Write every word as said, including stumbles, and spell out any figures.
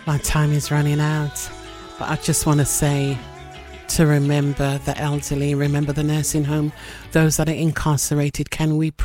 My time is running out, but I just want to say to remember the elderly, remember the nursing home, those that are incarcerated. Can we pray?